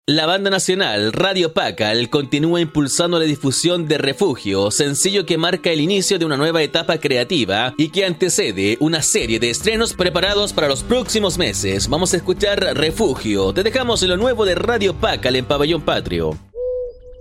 La banda nacional Radio Pacal continúa impulsando la difusión de Refugio, sencillo que marca el inicio de una nueva etapa creativa y que antecede una serie de estrenos preparados para los próximos meses. Vamos a escuchar Refugio. Te dejamos en lo nuevo de Radio Pacal en Pabellón Patrio.